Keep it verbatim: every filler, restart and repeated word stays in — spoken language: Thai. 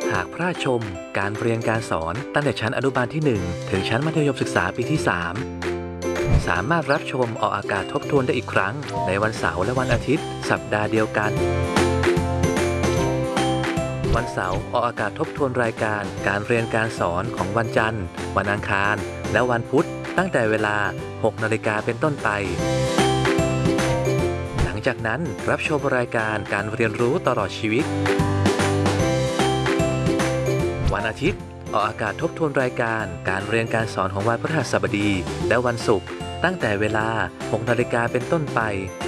หากพลาดชมการเรียนการสอนตั้งแต่ชั้นอนุบาลที่หนึ่งถึงชั้นมัธยมศึกษาปีที่สามสามารถรับชมออกอากาศทบทวนได้อีกครั้งในวันเสาร์และวันอาทิตย์สัปดาห์เดียวกันวันเสาร์ออกอากาศทบทวนรายการการเรียนการสอนของวันจันทร์วันอังคารและวันพุธตั้งแต่เวลา หกนาฬิกาเป็นต้นไปหลังจากนั้นรับชมรายการการเรียนรู้ตลอดชีวิตวันอาทิตย์ออกอากาศทบทวนรายการการเรียนการสอนของวันพฤหัสบดีและวันศุกร์ตั้งแต่เวลา หกนาฬิกาเป็นต้นไป